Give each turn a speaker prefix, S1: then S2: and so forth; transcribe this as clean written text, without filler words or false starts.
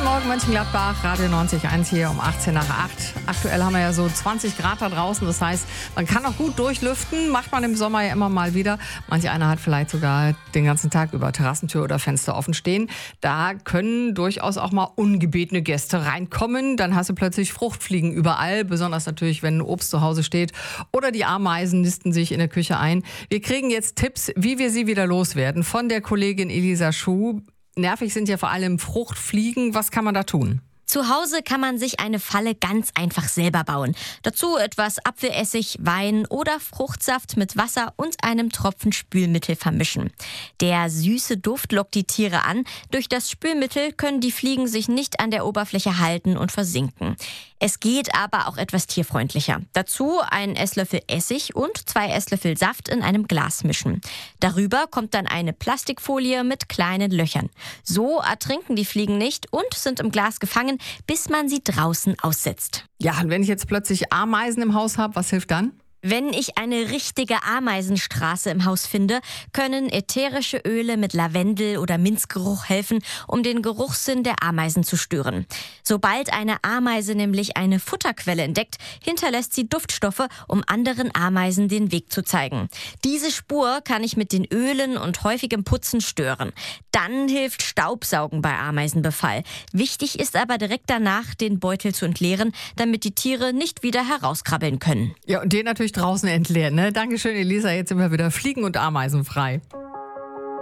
S1: Guten Morgen, Mönchengladbach, Radio 90.1 hier um 18 nach 8. Aktuell haben wir ja so 20 Grad da draußen, das heißt, man kann auch gut durchlüften, macht man im Sommer ja immer mal wieder. Manch einer hat vielleicht sogar den ganzen Tag über Terrassentür oder Fenster offen stehen. Da können durchaus auch mal ungebetene Gäste reinkommen. Dann hast du plötzlich Fruchtfliegen überall, besonders natürlich, wenn Obst zu Hause steht. Oder die Ameisen nisten sich in der Küche ein. Wir kriegen jetzt Tipps, wie wir sie wieder loswerden, von der Kollegin Elisa Schuh. Nervig sind ja vor allem Fruchtfliegen. Was kann man da tun?
S2: Zu Hause kann man sich eine Falle ganz einfach selber bauen. Dazu etwas Apfelessig, Wein oder Fruchtsaft mit Wasser und einem Tropfen Spülmittel vermischen. Der süße Duft lockt die Tiere an. Durch das Spülmittel können die Fliegen sich nicht an der Oberfläche halten und versinken. Es geht aber auch etwas tierfreundlicher. Dazu einen Esslöffel Essig und 2 Esslöffel Saft in einem Glas mischen. Darüber kommt dann eine Plastikfolie mit kleinen Löchern. So ertrinken die Fliegen nicht und sind im Glas gefangen, bis man sie draußen aussetzt.
S1: Ja, und wenn ich jetzt plötzlich Ameisen im Haus habe, was hilft dann?
S2: Wenn ich eine richtige Ameisenstraße im Haus finde, können ätherische Öle mit Lavendel- oder Minzgeruch helfen, um den Geruchssinn der Ameisen zu stören. Sobald eine Ameise nämlich eine Futterquelle entdeckt, hinterlässt sie Duftstoffe, um anderen Ameisen den Weg zu zeigen. Diese Spur kann ich mit den Ölen und häufigem Putzen stören. Dann hilft Staubsaugen bei Ameisenbefall. Wichtig ist aber direkt danach, den Beutel zu entleeren, damit die Tiere nicht wieder herauskrabbeln können.
S1: Ja, und den natürlich draußen entleeren, ne? Dankeschön, Elisa. Jetzt sind wir wieder fliegen- und ameisenfrei.